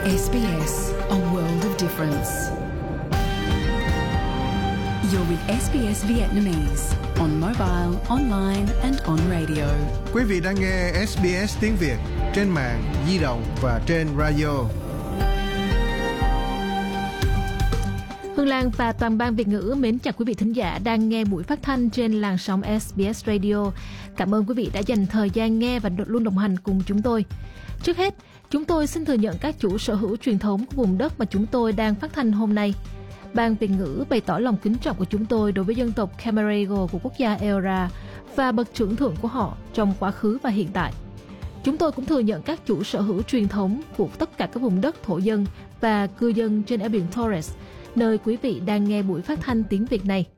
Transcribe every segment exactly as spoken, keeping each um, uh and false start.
ét bê ét, a world of difference. You're with ét bê ét Vietnamese on mobile, online and on radio. Quý vị đang nghe ét bê ét tiếng Việt trên mạng, di động và trên radio. Hương Lan và toàn ban Việt ngữ mến chào quý vị thính giả đang nghe buổi phát thanh trên làn sóng ét bê ét Radio. Cảm ơn quý vị đã dành thời gian nghe và luôn đồng hành cùng chúng tôi. Trước hết, chúng tôi xin thừa nhận các chủ sở hữu truyền thống của vùng đất mà chúng tôi đang phát thanh hôm nay. Ban Việt ngữ bày tỏ lòng kính trọng của chúng tôi đối với dân tộc Camarago của quốc gia Eora và bậc trưởng thượng của họ trong quá khứ và hiện tại. Chúng tôi cũng thừa nhận các chủ sở hữu truyền thống của tất cả các vùng đất thổ dân và cư dân trên eo biển Torres, nơi quý vị đang nghe buổi phát thanh tiếng Việt này.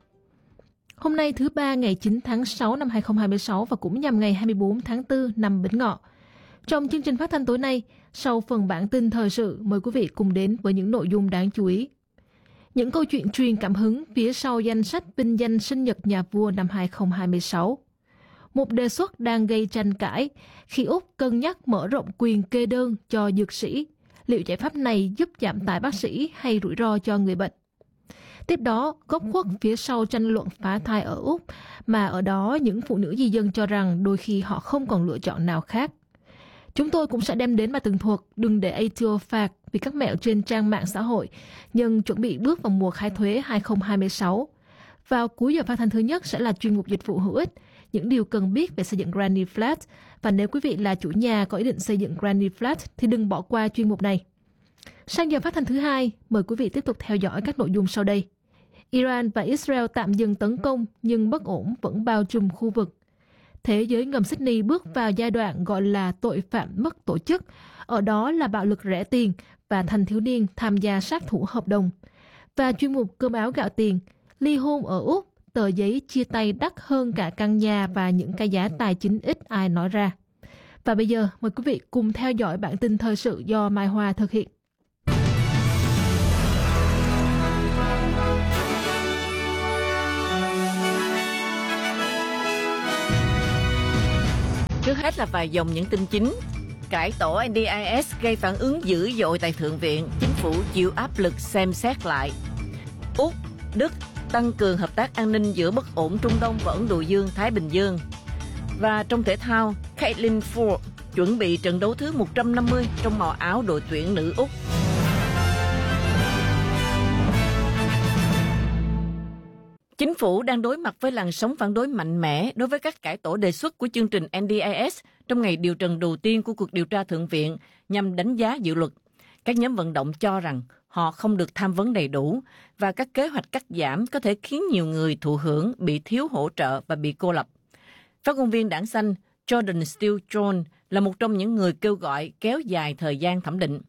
Hôm nay thứ ba ngày chín tháng sáu năm hai không hai sáu và cũng nhằm ngày hai mươi bốn tháng tư năm Bính Ngọ. Trong chương trình phát thanh tối nay, sau phần bản tin thời sự, mời quý vị cùng đến với những nội dung đáng chú ý. Những câu chuyện truyền cảm hứng phía sau danh sách vinh danh sinh nhật nhà vua năm hai không hai sáu. Một đề xuất đang gây tranh cãi khi Úc cân nhắc mở rộng quyền kê đơn cho dược sĩ. Liệu giải pháp này giúp giảm tải bác sĩ hay rủi ro cho người bệnh? Tiếp đó, góc khuất phía sau tranh luận phá thai ở Úc, mà ở đó những phụ nữ di dân cho rằng đôi khi họ không còn lựa chọn nào khác. Chúng tôi cũng sẽ đem đến bài tường thuật đừng để a tê o phạt vì các mẹo trên trang mạng xã hội, nhưng chuẩn bị bước vào mùa khai thuế hai không hai sáu. Vào cuối giờ phát thanh thứ nhất sẽ là chuyên mục dịch vụ hữu ích, những điều cần biết về xây dựng Granny Flat. Và nếu quý vị là chủ nhà có ý định xây dựng Granny Flat thì đừng bỏ qua chuyên mục này. Sang giờ phát thanh thứ hai, mời quý vị tiếp tục theo dõi các nội dung sau đây. Iran và Israel tạm dừng tấn công nhưng bất ổn vẫn bao trùm khu vực. Thế giới ngầm Sydney bước vào giai đoạn gọi là tội phạm mất tổ chức, ở đó là bạo lực rẻ tiền và thanh thiếu niên tham gia sát thủ hợp đồng. Và chuyên mục cơm áo gạo tiền, ly hôn ở Úc, tờ giấy chia tay đắt hơn cả căn nhà và những cái giá tài chính ít ai nói ra. Và bây giờ mời quý vị cùng theo dõi bản tin thời sự do Mai Hoa thực hiện. Trước hết là vài dòng những tin chính. Cải tổ en đê i ét gây phản ứng dữ dội tại Thượng viện, chính phủ chịu áp lực xem xét lại. Úc, Đức tăng cường hợp tác an ninh giữa bất ổn Trung Đông và Ấn Độ Dương, Thái Bình Dương. Và trong thể thao, Caitlin Foord chuẩn bị trận đấu thứ một trăm năm mươi trong màu áo đội tuyển nữ Úc. Chính phủ đang đối mặt với làn sóng phản đối mạnh mẽ đối với các cải tổ đề xuất của chương trình en đê i ét trong ngày điều trần đầu tiên của cuộc điều tra Thượng viện nhằm đánh giá dự luật. Các nhóm vận động cho rằng họ không được tham vấn đầy đủ và các kế hoạch cắt giảm có thể khiến nhiều người thụ hưởng bị thiếu hỗ trợ và bị cô lập. Phát ngôn viên Đảng Xanh Jordan Steele Jones là một trong những người kêu gọi kéo dài thời gian thẩm định.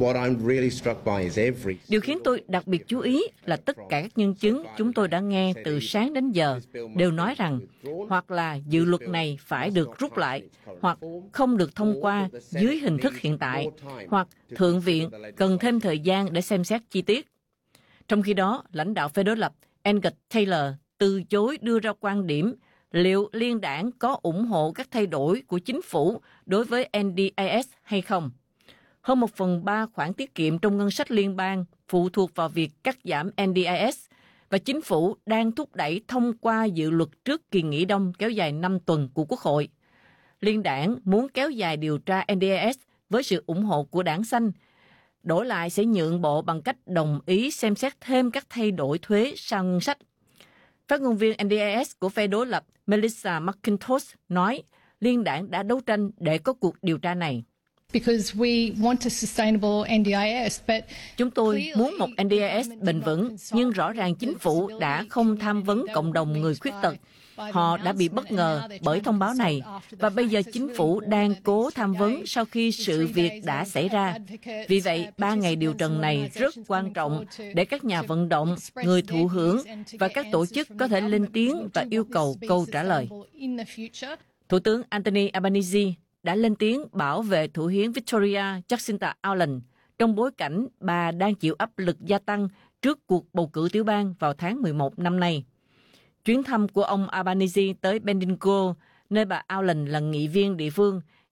Điều khiến tôi đặc biệt chú ý là tất cả các nhân chứng chúng tôi đã nghe từ sáng đến giờ đều nói rằng hoặc là dự luật này phải được rút lại, hoặc không được thông qua dưới hình thức hiện tại, hoặc Thượng viện cần thêm thời gian để xem xét chi tiết. Trong khi đó, lãnh đạo phe đối lập Angus Taylor từ chối đưa ra quan điểm liệu liên đảng có ủng hộ các thay đổi của chính phủ đối với en đê i ét hay không. Hơn một phần ba khoản tiết kiệm trong ngân sách liên bang phụ thuộc vào việc cắt giảm en đê i ét, và chính phủ đang thúc đẩy thông qua dự luật trước kỳ nghỉ đông kéo dài năm tuần của Quốc hội. Liên đảng muốn kéo dài điều tra en đê i ét với sự ủng hộ của Đảng Xanh, đổi lại sẽ nhượng bộ bằng cách đồng ý xem xét thêm các thay đổi thuế sau ngân sách. Phát ngôn viên en đê i ét của phe đối lập Melissa McIntosh nói liên đảng đã đấu tranh để có cuộc điều tra này. Chúng tôi muốn một en đê i ét bền vững, nhưng rõ ràng chính phủ đã không tham vấn cộng đồng người khuyết tật. Họ đã bị bất ngờ bởi thông báo này, và bây giờ chính phủ đang cố tham vấn sau khi sự việc đã xảy ra. Vì vậy, ba ngày điều trần này rất quan trọng để các nhà vận động, người thụ hưởng và các tổ chức có thể lên tiếng và yêu cầu câu trả lời. Thủ tướng Anthony Albanese đã lên tiếng bảo vệ thủ hiến Victoria Jacinta Ardern trong bối cảnh bà đang chịu áp lực gia tăng trước cuộc bầu cử tiểu bang vào tháng mười một năm nay. Chuyến thăm của ông Albanese tới Bendigo, nơi bà Ardern là nghị viên địa phương,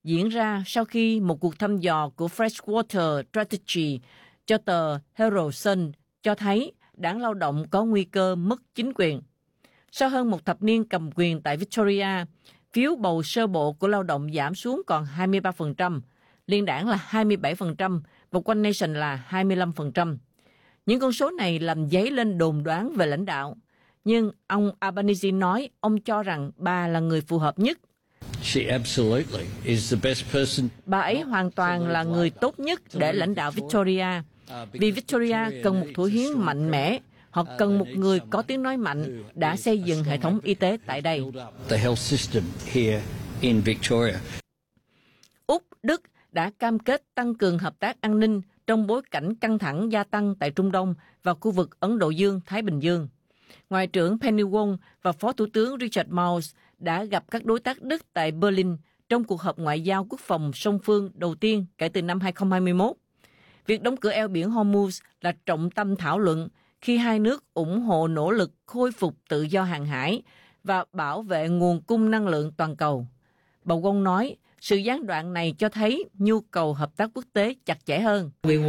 diễn ra sau khi một cuộc thăm dò của Freshwater Strategy cho tờ Herald Sun cho thấy đảng Lao động có nguy cơ mất chính quyền. Sau hơn một thập niên cầm quyền tại Victoria, phiếu bầu sơ bộ của Lao động giảm xuống còn hai mươi ba phần trăm, Liên đảng là hai mươi bảy phần trăm và One Nation là hai mươi lăm phần trăm. Những con số này làm dấy lên đồn đoán về lãnh đạo. Nhưng ông Albanese nói ông cho rằng bà là người phù hợp nhất. She absolutely is the best person. Bà ấy hoàn toàn là người tốt nhất để lãnh đạo Victoria. Vì Victoria cần một thủ hiến mạnh mẽ. Họ cần một người có tiếng nói mạnh đã xây dựng hệ thống y tế tại đây. The health system here in Victoria. Úc, Đức đã cam kết tăng cường hợp tác an ninh trong bối cảnh căng thẳng gia tăng tại Trung Đông và khu vực Ấn Độ Dương-Thái Bình Dương. Ngoại trưởng Penny Wong và Phó Thủ tướng Richard Marles đã gặp các đối tác Đức tại Berlin trong cuộc họp ngoại giao quốc phòng song phương đầu tiên kể từ năm hai không hai mốt. Việc đóng cửa eo biển Hormuz là trọng tâm thảo luận khi hai nước ủng hộ nỗ lực khôi phục tự do hàng hải và bảo vệ nguồn cung năng lượng toàn cầu. Bà Wong nói, sự gián đoạn này cho thấy nhu cầu hợp tác quốc tế chặt chẽ hơn.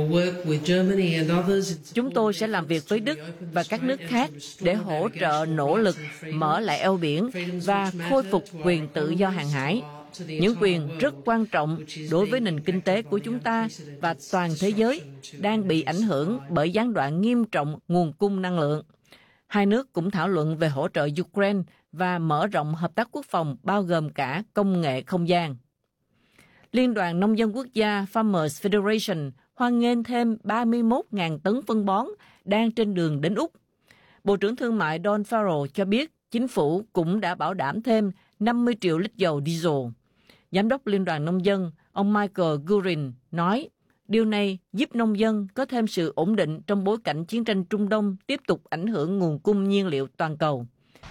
Chúng tôi sẽ làm việc với Đức và các nước khác để hỗ trợ nỗ lực mở lại eo biển và khôi phục quyền tự do hàng hải. Những quyền rất quan trọng đối với nền kinh tế của chúng ta và toàn thế giới đang bị ảnh hưởng bởi gián đoạn nghiêm trọng nguồn cung năng lượng. Hai nước cũng thảo luận về hỗ trợ Ukraine và mở rộng hợp tác quốc phòng bao gồm cả công nghệ không gian. Liên đoàn Nông dân Quốc gia Farmers Federation hoan nghênh thêm ba mươi mốt nghìn tấn phân bón đang trên đường đến Úc. Bộ trưởng Thương mại Don Farrell cho biết chính phủ cũng đã bảo đảm thêm năm mươi triệu lít dầu diesel. Giám đốc Liên đoàn Nông dân, ông Michael Guerin, nói điều này giúp nông dân có thêm sự ổn định trong bối cảnh chiến tranh Trung Đông tiếp tục ảnh hưởng nguồn cung nhiên liệu toàn cầu.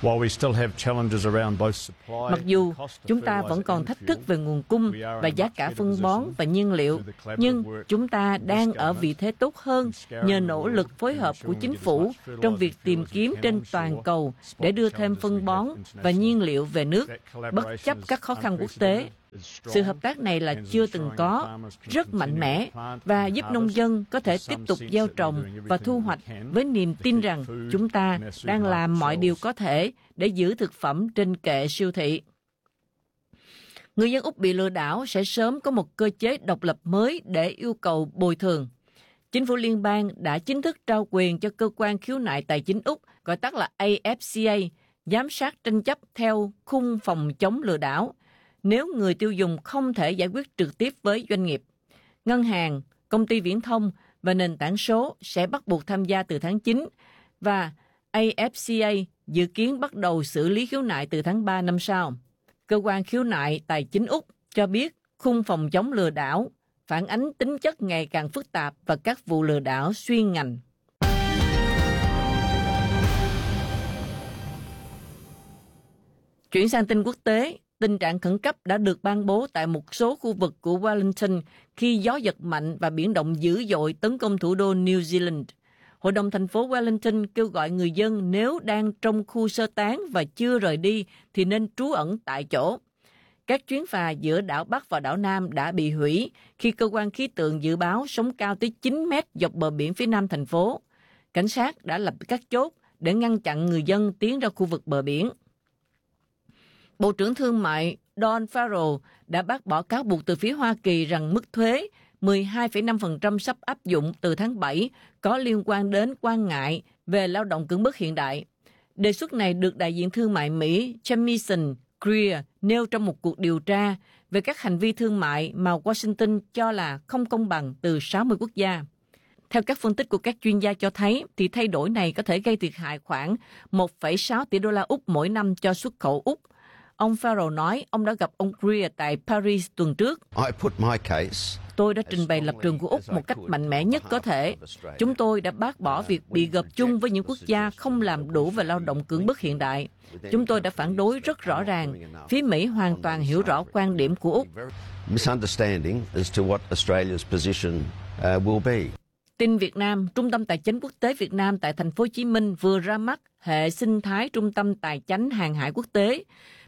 Mặc dù chúng ta vẫn còn thách thức về nguồn cung và giá cả phân bón và nhiên liệu, nhưng chúng ta đang ở vị thế tốt hơn nhờ nỗ lực phối hợp của chính phủ trong việc tìm kiếm trên toàn cầu để đưa thêm phân bón và nhiên liệu về nước, bất chấp các khó khăn quốc tế. Sự hợp tác này là chưa từng có, rất mạnh mẽ và giúp nông dân có thể tiếp tục gieo trồng và thu hoạch với niềm tin rằng chúng ta đang làm mọi điều có thể để giữ thực phẩm trên kệ siêu thị. Người dân Úc bị lừa đảo sẽ sớm có một cơ chế độc lập mới để yêu cầu bồi thường. Chính phủ liên bang đã chính thức trao quyền cho cơ quan khiếu nại tài chính Úc, gọi tắt là A F C A, giám sát tranh chấp theo khung phòng chống lừa đảo. Nếu người tiêu dùng không thể giải quyết trực tiếp với doanh nghiệp, ngân hàng, công ty viễn thông và nền tảng số sẽ bắt buộc tham gia từ tháng chín và A F C A dự kiến bắt đầu xử lý khiếu nại từ tháng ba năm sau. Cơ quan khiếu nại tài chính Úc cho biết khung phòng chống lừa đảo phản ánh tính chất ngày càng phức tạp và các vụ lừa đảo xuyên ngành. Chuyển sang tin quốc tế. Tình trạng khẩn cấp đã được ban bố tại một số khu vực của Wellington khi gió giật mạnh và biển động dữ dội tấn công thủ đô New Zealand. Hội đồng thành phố Wellington kêu gọi người dân nếu đang trong khu sơ tán và chưa rời đi thì nên trú ẩn tại chỗ. Các chuyến phà giữa đảo Bắc và đảo Nam đã bị hủy khi cơ quan khí tượng dự báo sóng cao tới chín mét dọc bờ biển phía nam thành phố. Cảnh sát đã lập các chốt để ngăn chặn người dân tiến ra khu vực bờ biển. Bộ trưởng Thương mại Don Farrell đã bác bỏ cáo buộc từ phía Hoa Kỳ rằng mức thuế mười hai phẩy năm phần trăm sắp áp dụng từ tháng bảy có liên quan đến quan ngại về lao động cưỡng bức hiện đại. Đề xuất này được đại diện thương mại Mỹ Jamieson Greer nêu trong một cuộc điều tra về các hành vi thương mại mà Washington cho là không công bằng từ sáu mươi quốc gia. Theo các phân tích của các chuyên gia cho thấy, thì thay đổi này có thể gây thiệt hại khoảng một phẩy sáu tỷ đô la Úc mỗi năm cho xuất khẩu Úc. Ông Farrell nói ông đã gặp ông Greer tại Paris tuần trước. Tôi đã trình bày lập trường của Úc một cách mạnh mẽ nhất có thể. Chúng tôi đã bác bỏ việc bị gộp chung với những quốc gia không làm đủ về lao động cưỡng bức hiện đại. Chúng tôi đã phản đối rất rõ ràng. Phía Mỹ hoàn toàn hiểu rõ quan điểm của Úc. Tin Việt Nam, Trung tâm Tài chính Quốc tế Việt Nam tại thành phố Hồ Chí Minh vừa ra mắt hệ sinh thái trung tâm tài chính hàng hải quốc tế.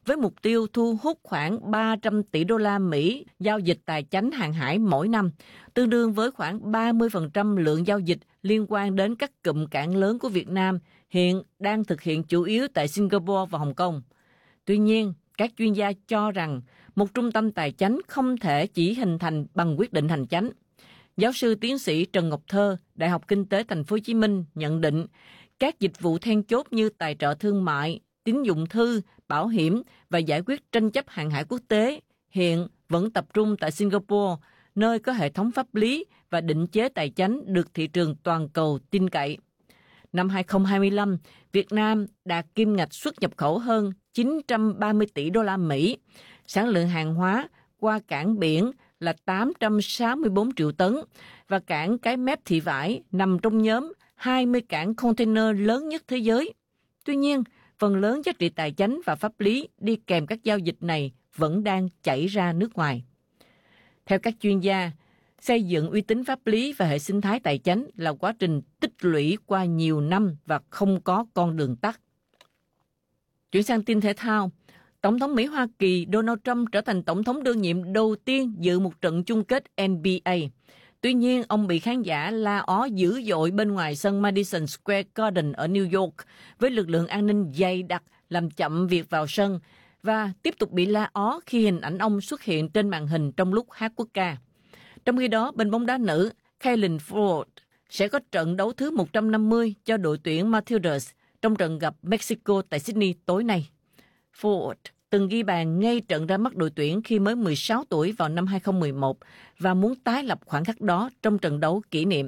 với mục tiêu thu hút khoảng ba trăm tỷ đô la Mỹ giao dịch tài chánh hàng hải mỗi năm, tương đương với khoảng ba mươi phần trăm lượng giao dịch liên quan đến các cụm cảng lớn của Việt Nam hiện đang thực hiện chủ yếu tại Singapore và Hồng Kông. Tuy nhiên, các chuyên gia cho rằng một trung tâm tài chánh không thể chỉ hình thành bằng quyết định hành chánh. Giáo sư tiến sĩ Trần Ngọc Thơ, Đại học Kinh tế Thành phố Hồ Chí Minh nhận định các dịch vụ then chốt như tài trợ thương mại, tín dụng thư, bảo hiểm và giải quyết tranh chấp hàng hải quốc tế hiện vẫn tập trung tại Singapore, nơi có hệ thống pháp lý và định chế tài chánh được thị trường toàn cầu tin cậy. Năm hai không hai lăm, Việt Nam đạt kim ngạch xuất nhập khẩu hơn chín trăm ba mươi tỷ đô la Mỹ, sản lượng hàng hóa qua cảng biển là tám trăm sáu mươi tư triệu tấn và cảng Cái Mép Thị Vải nằm trong nhóm hai mươi cảng container lớn nhất thế giới. Tuy nhiên, phần lớn giá trị tài chánh và pháp lý đi kèm các giao dịch này vẫn đang chảy ra nước ngoài. Theo các chuyên gia, xây dựng uy tín pháp lý và hệ sinh thái tài chánh là quá trình tích lũy qua nhiều năm và không có con đường tắt. Chuyển sang tin thể thao, Tổng thống Mỹ Hoa Kỳ Donald Trump trở thành tổng thống đương nhiệm đầu tiên dự một trận chung kết N B A. Tuy nhiên, ông bị khán giả la ó dữ dội bên ngoài sân Madison Square Garden ở New York với lực lượng an ninh dày đặc làm chậm việc vào sân và tiếp tục bị la ó khi hình ảnh ông xuất hiện trên màn hình trong lúc hát quốc ca. Trong khi đó, bên bóng đá nữ, Caitlin Ford sẽ có trận đấu thứ một trăm năm mươi cho đội tuyển Matildas trong trận gặp Mexico tại Sydney tối nay. Ford từng ghi bàn ngay trận ra mắt đội tuyển khi mới mười sáu tuổi vào năm hai không một một và muốn tái lập khoảnh khắc đó trong trận đấu kỷ niệm.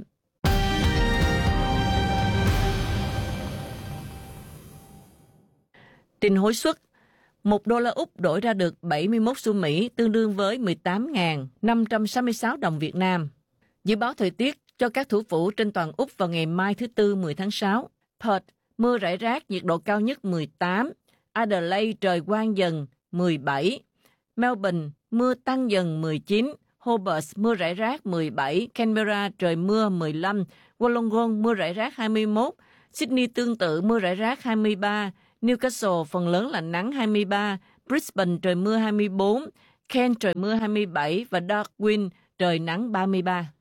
Tin hối suất, một đô la Úc đổi ra được bảy mươi mốt xu Mỹ, tương đương với mười tám nghìn năm trăm sáu mươi sáu đồng Việt Nam. Dự báo thời tiết cho các thủ phủ trên toàn Úc vào ngày mai thứ Tư mười tháng sáu. Perth, mưa rải rác, nhiệt độ cao nhất mười tám. Adelaide, trời quang dần mười bảy. Melbourne, mưa tăng dần mười chín. Hobart, mưa rải rác mười bảy. Canberra, trời mưa mười lăm. Wollongong, mưa rải rác hai mươi mốt. Sydney tương tự, mưa rải rác hai mươi ba. Newcastle, phần lớn là nắng hai mươi ba. Brisbane, trời mưa hai mươi bốn. Cairns, trời mưa hai mươi bảy. Và Darwin, trời nắng ba mươi ba.